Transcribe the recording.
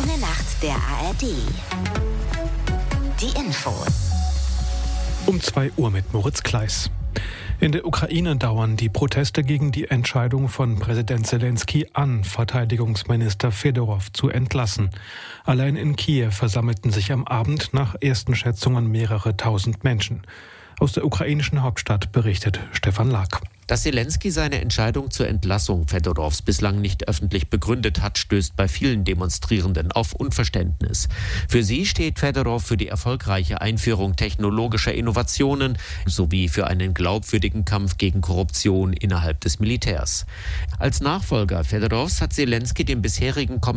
Eine Nacht der ARD. Die Infos. Um 2 Uhr mit Moritz Kleiss. In der Ukraine dauern die Proteste gegen die Entscheidung von Präsident Zelensky an, Verteidigungsminister Fedorov zu entlassen. Allein in Kiew versammelten sich am Abend nach ersten Schätzungen mehrere tausend Menschen. Aus der ukrainischen Hauptstadt berichtet Stefan Lag. Dass Zelensky seine Entscheidung zur Entlassung Fedorovs bislang nicht öffentlich begründet hat, stößt bei vielen Demonstrierenden auf Unverständnis. Für sie steht Fedorov für die erfolgreiche Einführung technologischer Innovationen sowie für einen glaubwürdigen Kampf gegen Korruption innerhalb des Militärs. Als Nachfolger Fedorovs hat Zelensky den bisherigen